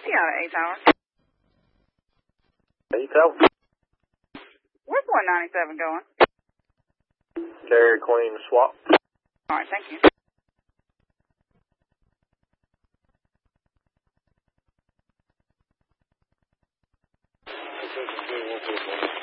out of 8 Tower. 8 Tower. Where's 197 going? Dairy Queen swap. All right, thank you. This is